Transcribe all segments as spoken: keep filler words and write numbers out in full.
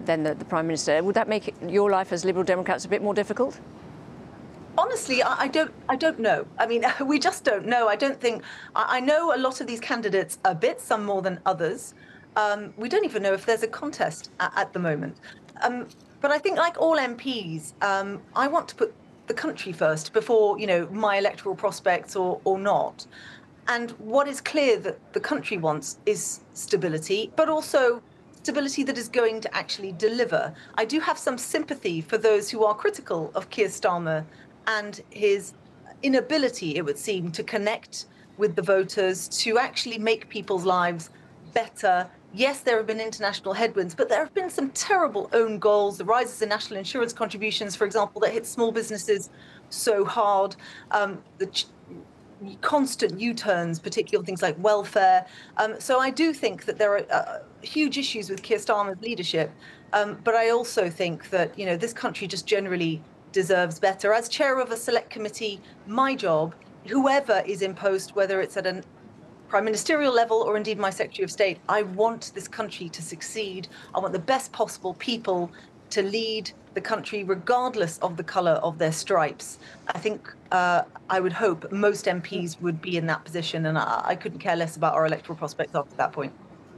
then the, the Prime Minister. Would that make your life as Liberal Democrats a bit more difficult? Honestly, I don't. I don't know. I mean, we just don't know. I don't think. I know a lot of these candidates a bit, some more than others. Um, we don't even know if there's a contest at, at the moment. Um, but I think, like all M Ps, um, I want to put the country first before, you know, my electoral prospects or or not. And what is clear that the country wants is stability, but also stability that is going to actually deliver. I do have some sympathy for those who are critical of Keir Starmer and his inability, it would seem, to connect with the voters, to actually make people's lives better. Yes, there have been international headwinds, but there have been some terrible own goals. The rises in national insurance contributions, for example, that hit small businesses so hard. Um, the ch- constant U-turns, particularly things like welfare. Um, so I do think that there are uh, huge issues with Keir Starmer's leadership. Um, but I also think that, you know, this country just generally deserves better. As chair of a select committee, my job, whoever is in post, whether it's at a prime ministerial level or indeed my Secretary of State, I want this country to succeed. I want the best possible people to lead the country regardless of the colour of their stripes. I think, uh, I would hope most M Ps would be in that position, and I, I couldn't care less about our electoral prospects after that point.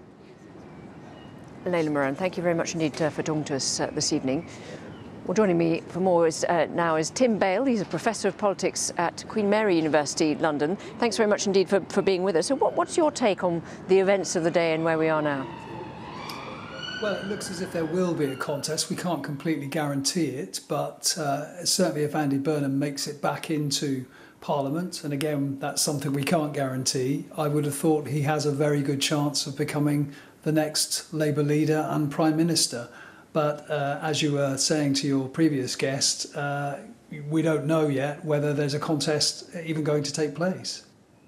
Layla Moran, thank you very much indeed uh, for talking to us uh, this evening. Well, joining me for more is, uh, now is Tim Bale. He's a Professor of Politics at Queen Mary University, London. Thanks very much indeed for, for being with us. So what, what's your take on the events of the day and where we are now? Well, it looks as if there will be a contest. We can't completely guarantee it, but uh, certainly if Andy Burnham makes it back into Parliament, and again, that's something we can't guarantee, I would have thought he has a very good chance of becoming the next Labour leader and Prime Minister. But uh, as you were saying to your previous guest, uh, we don't know yet whether there's a contest even going to take place.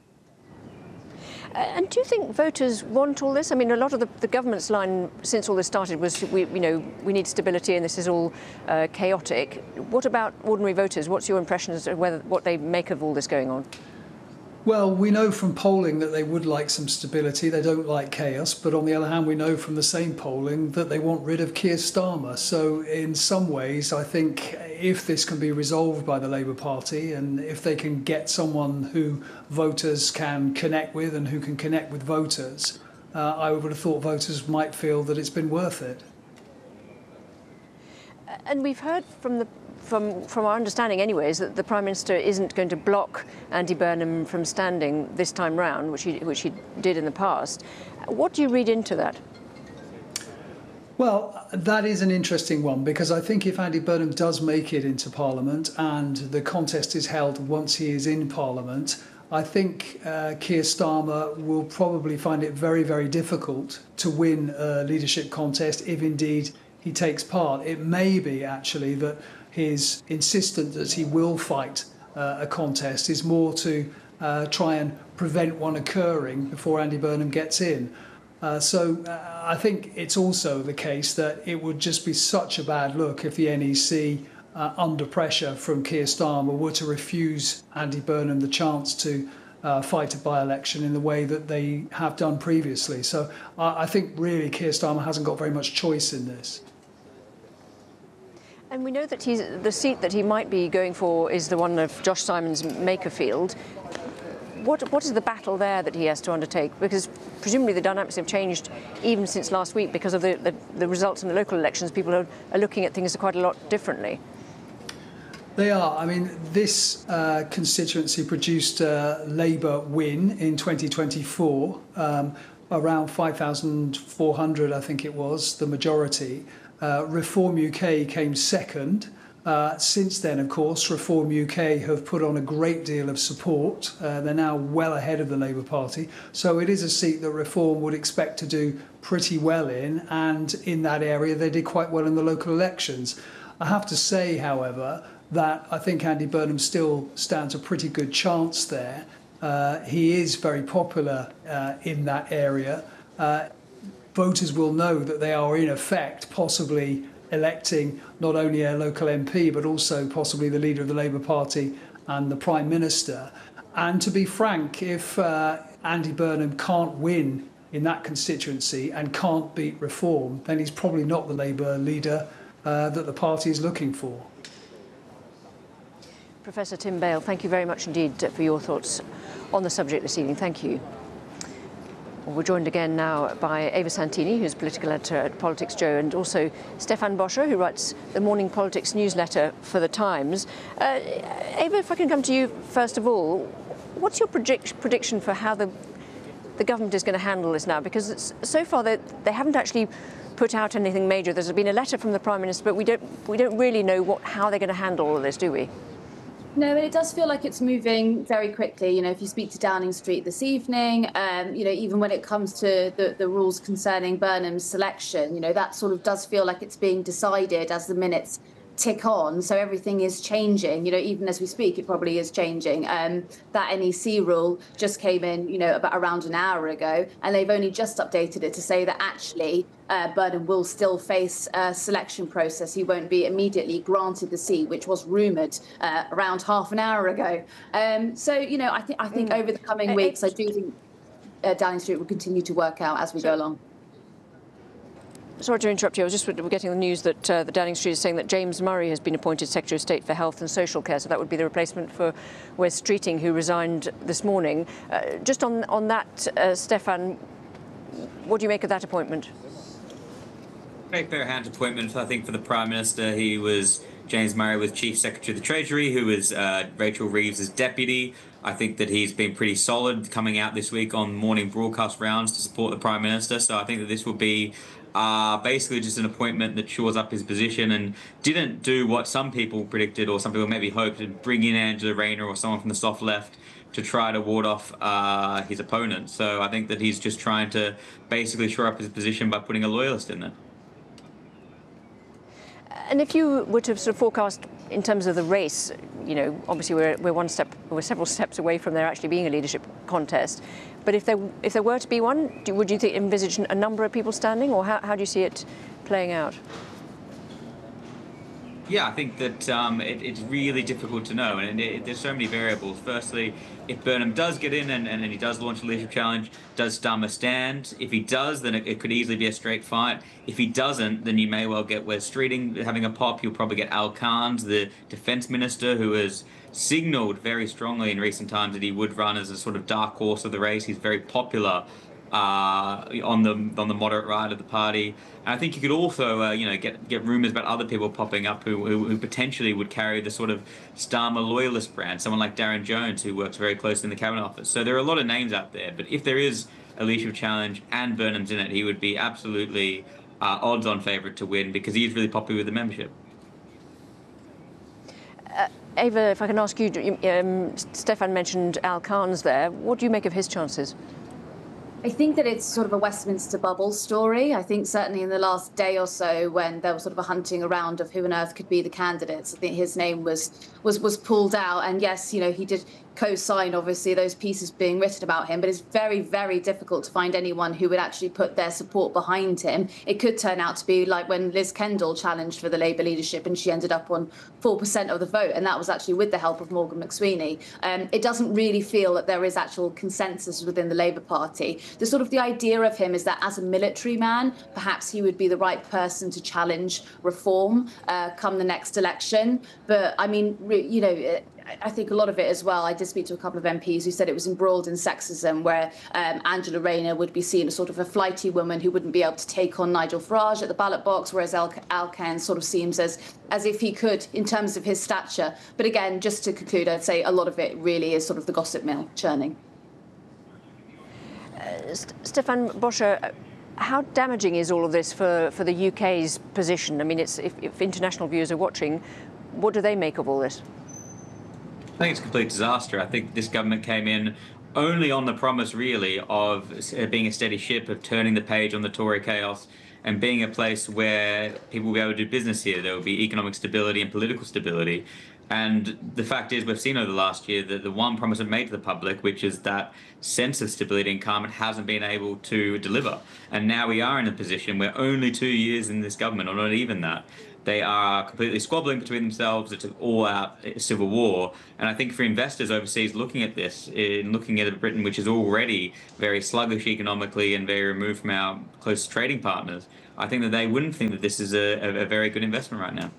And do you think voters want all this? I mean, a lot of the, the government's line since all this started was, we, you know, we need stability and this is all uh, chaotic. What about ordinary voters? What's your impression as to whether what they make of all this going on? Well, we know from polling that they would like some stability. They don't like chaos. But on the other hand, we know from the same polling that they want rid of Keir Starmer. So in some ways, I think if this can be resolved by the Labour Party and if they can get someone who voters can connect with and who can connect with voters, uh, I would have thought voters might feel that it's been worth it. And we've heard from the From, from our understanding anyways, that the Prime Minister isn't going to block Andy Burnham from standing this time round, which he, which he did in the past. What do you read into that? Well, that is an interesting one, because I think if Andy Burnham does make it into Parliament and the contest is held once he is in Parliament, I think uh, Keir Starmer will probably find it very, very difficult to win a leadership contest if indeed he takes part. It may be actually that his insistence that he will fight uh, a contest is more to uh, try and prevent one occurring before Andy Burnham gets in. Uh, so uh, I think it's also the case that it would just be such a bad look if the N E C, uh, under pressure from Keir Starmer, were to refuse Andy Burnham the chance to uh, fight a by-election in the way that they have done previously. So uh, I think really Keir Starmer hasn't got very much choice in this. And we know that he's, the seat that he might be going for is the one of Josh Symonds' Makerfield. What, what is the battle there that he has to undertake? Because presumably the dynamics have changed even since last week because of the, the, the results in the local elections. People are, are looking at things quite a lot differently. They are. I mean, this uh, constituency produced a Labour win in twenty twenty-four, um, around five thousand four hundred, I think it was, the majority. Uh, Reform U K came second. Uh, since then, of course, Reform U K have put on a great deal of support. Uh, they're now well ahead of the Labour Party. So it is a seat that Reform would expect to do pretty well in. And in that area, they did quite well in the local elections. I have to say, however, that I think Andy Burnham still stands a pretty good chance there. Uh, he is very popular uh, in that area. Uh, Voters will know that they are in effect possibly electing not only a local M P but also possibly the leader of the Labour Party and the Prime Minister. And to be frank, if uh, Andy Burnham can't win in that constituency and can't beat reform, then he's probably not the Labour leader uh, that the party is looking for. Professor Tim Bale, thank you very much indeed for your thoughts on the subject this evening. Thank you. Well, we're joined again now by Ava Santini, who's political editor at Politics Joe, and also Stefan Boscher, who writes the morning politics newsletter for The Times. Uh, Ava, if I can come to you first of all, what's your predict prediction for how the, the government is going to handle this now? Because it's, so far they, they haven't actually put out anything major. There's been a letter from the Prime Minister, but we don't, we don't really know what, how they're going to handle all of this, do we? No, but it does feel like it's moving very quickly. You know, if you speak to Downing Street this evening, um, you know, even when it comes to the, the rules concerning Burnham's selection, you know, that sort of does feel like it's being decided as the minutes tick on. So everything is changing. You know, even as we speak, it probably is changing. Um, that N E C rule just came in, you know, about around an hour ago, and they've only just updated it to say that actually uh, Burnham will still face a selection process. He won't be immediately granted the seat, which was rumoured uh, around half an hour ago. Um, so, you know, I think I think mm. over the coming uh, weeks, I do think uh, Downing Street will continue to work out as we so go along. Sorry to interrupt you. I was just getting the news that uh, the Downing Street is saying that James Murray has been appointed Secretary of State for Health and Social Care, so that would be the replacement for Wes Streeting, who resigned this morning. Uh, just on, on that, uh, Stefan, what do you make of that appointment? Very fair hand appointment, I think, for the Prime Minister. He was, James Murray was Chief Secretary of the Treasury, who was uh, Rachel Reeves' deputy. I think that he's been pretty solid coming out this week on morning broadcast rounds to support the Prime Minister, so I think that this will be Uh, basically just an appointment that shores up his position and didn't do what some people predicted or some people maybe hoped, to bring in Angela Rayner or someone from the soft left to try to ward off uh, his opponent. So I think that he's just trying to basically shore up his position by putting a loyalist in there. And if you were to sort of forecast in terms of the race, you know, obviously we're, we're one step, we're several steps away from there actually being a leadership contest. But if there, if there were to be one, do, would you think, envisage a number of people standing, or how, how do you see it playing out? Yeah, I think that um, it, it's really difficult to know, and it, it, there's so many variables. Firstly, if Burnham does get in and, and he does launch a leadership challenge, does Starmer stand? If he does, then it, it could easily be a straight fight. If he doesn't, then you may well get Wes Streeting having a pop. You'll probably get Al Kahns, the defence minister, who has signalled very strongly in recent times that he would run as a sort of dark horse of the race. He's very popular uh, on the on the moderate right of the party. And I think you could also, uh, you know, get get rumours about other people popping up who, who who potentially would carry the sort of Starmer loyalist brand. Someone like Darren Jones, who works very closely in the Cabinet Office. So there are a lot of names out there. But if there is a leadership challenge and Burnham's in it, he would be absolutely uh, odds-on favourite to win because he is really popular with the membership. Uh, Ava, if I can ask you, um, Stefan mentioned Al Kahns there. What do you make of his chances? I think that it's sort of a Westminster bubble story. I think certainly in the last day or so, when there was sort of a hunting around of who on earth could be the candidates, I think his name was was was pulled out. And yes, you know, he did co-sign, obviously, those pieces being written about him, but it's very, very difficult to find anyone who would actually put their support behind him. It could turn out to be like when Liz Kendall challenged for the Labour leadership and she ended up on four percent of the vote, and that was actually with the help of Morgan McSweeney. Um, it doesn't really feel that there is actual consensus within the Labour Party. The sort of the idea of him is that as a military man, perhaps he would be the right person to challenge reform uh, come the next election. But I mean, you know, I think a lot of it as well, I did speak to a couple of M Ps who said it was embroiled in sexism, where um, Angela Rayner would be seen as sort of a flighty woman who wouldn't be able to take on Nigel Farage at the ballot box, whereas Al, Al Kahns sort of seems as, as if he could in terms of his stature. But again, just to conclude, I'd say a lot of it really is sort of the gossip mill churning. Uh, St Stefan Boscher, how damaging is all of this for, for the U K's position? I mean, it's, if, if international viewers are watching, what do they make of all this? I think it's a complete disaster. I think this government came in only on the promise, really, of being a steady ship, of turning the page on the Tory chaos and being a place where people will be able to do business here. There will be economic stability and political stability. And the fact is, we've seen over the last year that the one promise it made to the public, which is that sense of stability and calm, it hasn't been able to deliver. And now we are in a position where only two years in this government, or not even that, they are completely squabbling between themselves. It's an all-out civil war. And I think for investors overseas looking at this, in looking at Britain, which is already very sluggish economically and very removed from our closest trading partners, I think that they wouldn't think that this is a, a, a very good investment right now.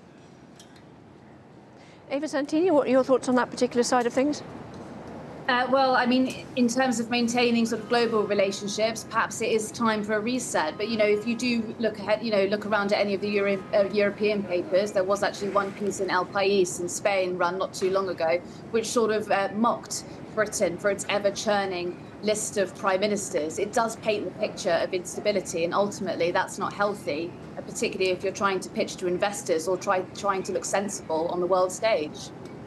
Eva Santini, what are your thoughts on that particular side of things? Uh, well, I mean, in terms of maintaining sort of global relationships, perhaps it is time for a reset. But, you know, if you do look ahead, you know, look around at any of the Euro uh, European papers, there was actually one piece in El País in Spain run not too long ago, which sort of uh, mocked Britain for its ever-churning list of prime ministers. It does paint the picture of instability, and ultimately that's not healthy, particularly if you're trying to pitch to investors or try, trying to look sensible on the world stage.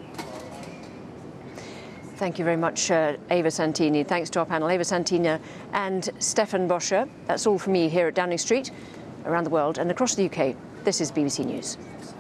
Thank you very much, uh, Eva Santini. Thanks to our panel, Eva Santini and Stefan Boscher. That's all from me here at Downing Street, around the world and across the U K. This is B B C News.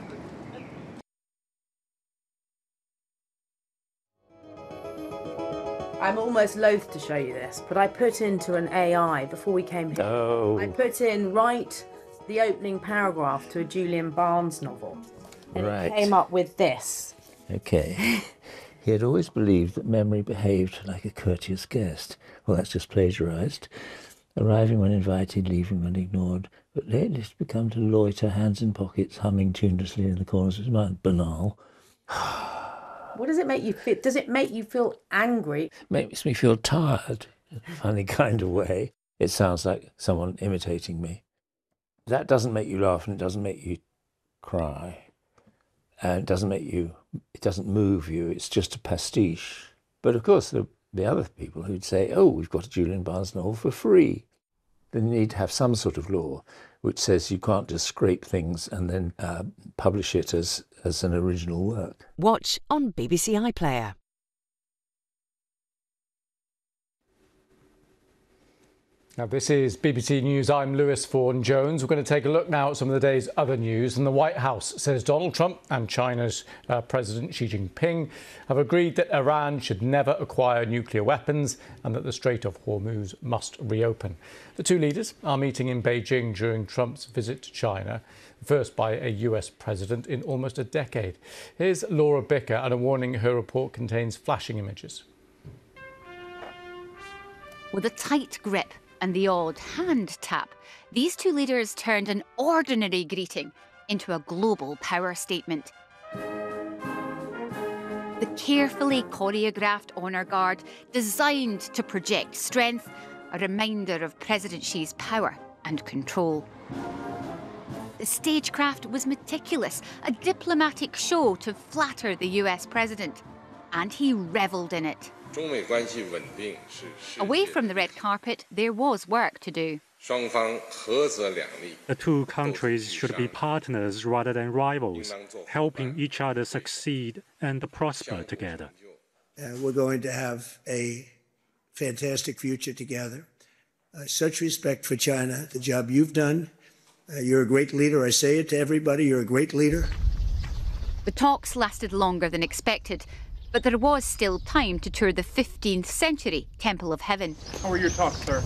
I'm almost loath to show you this, but I put into an A I before we came here. Oh. I put in, write the opening paragraph to a Julian Barnes novel. And Right. it came up with this. Okay. He had always believed that memory behaved like a courteous guest. Well, that's just plagiarised. Arriving when invited, leaving when ignored. But lately it's become to loiter, hands in pockets, humming tunelessly in the corners of his mind. Banal. What does it make you feel? Does it make you feel angry? Makes me feel tired in a funny kind of way. It sounds like someone imitating me. That doesn't make you laugh and it doesn't make you cry. And it doesn't make you, it doesn't move you. It's just a pastiche. But of course, the, the other people who'd say, oh, we've got a Julian Barnes novel for free. Then you need to have some sort of law which says you can't just scrape things and then uh, publish it as, as an original work. Watch on B B C iPlayer. Now, this is B B C News. I'm Lewis Vaughan-Jones. We're going to take a look now at some of the day's other news. And the White House says Donald Trump and China's uh, President Xi Jinping have agreed that Iran should never acquire nuclear weapons and that the Strait of Hormuz must reopen. The two leaders are meeting in Beijing during Trump's visit to China, first by a U S president in almost a decade. Here's Laura Bicker and a warning her report contains flashing images. With a tight grip and the odd hand tap, these two leaders turned an ordinary greeting into a global power statement. The carefully choreographed honour guard, designed to project strength, a reminder of President Xi's power and control. The stagecraft was meticulous, a diplomatic show to flatter the U S president, and he revelled in it. Away from the red carpet, there was work to do. The two countries should be partners rather than rivals, helping each other succeed and prosper together. Uh, we're going to have a fantastic future together. Uh, such respect for China, the job you've done. Uh, you're a great leader. I say it to everybody, you're a great leader. The talks lasted longer than expected, but there was still time to tour the fifteenth century Temple of Heaven. How were your talks, sir?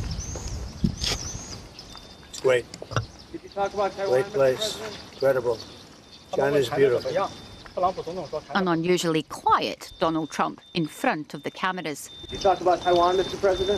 It's great. Did you talk about Taiwan? Great place. Incredible. China's beautiful. An unusually quiet Donald Trump in front of the cameras. Did you talk about Taiwan, Mister President?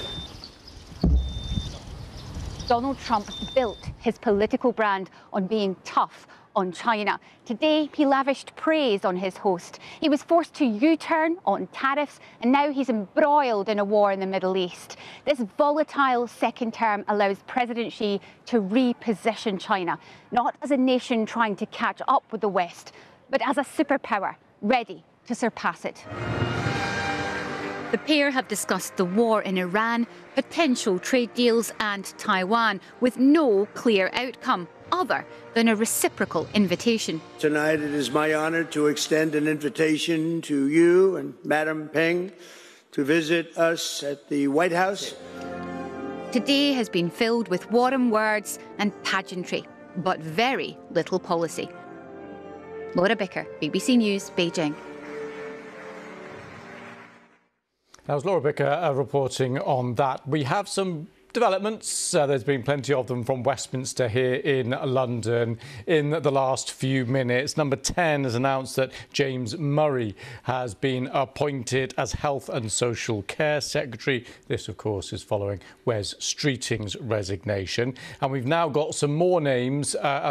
Donald Trump built his political brand on being tough on China. Today, he lavished praise on his host. He was forced to U-turn on tariffs, and now he's embroiled in a war in the Middle East. This volatile second term allows President Xi to reposition China, not as a nation trying to catch up with the West, but as a superpower ready to surpass it. The pair have discussed the war in Iran, potential trade deals and Taiwan, with no clear outcome other than a reciprocal invitation. Tonight it is my honor to extend an invitation to you and Madam Peng to visit us at the White House. Today has been filled with warm words and pageantry, but very little policy. Laura Bicker, B B C News, Beijing. That was Laura Bicker uh, reporting on that. We have some developments. Uh, there's been plenty of them from Westminster here in London in the last few minutes. Number ten has announced that James Murray has been appointed as Health and Social Care Secretary. This, of course, is following Wes Streeting's resignation. And we've now got some more names uh,